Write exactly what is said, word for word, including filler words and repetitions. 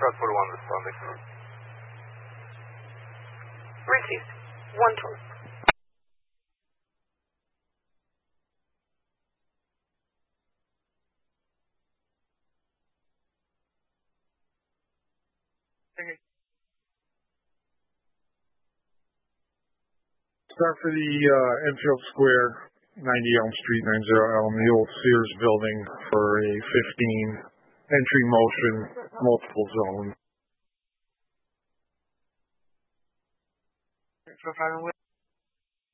Cross forty-one responding. Received. One tour. Okay. Start for the uh, Enfield Square, ninety Elm Street, ninety Elm, the old Sears building for a fifteen entry motion, multiple zone. For final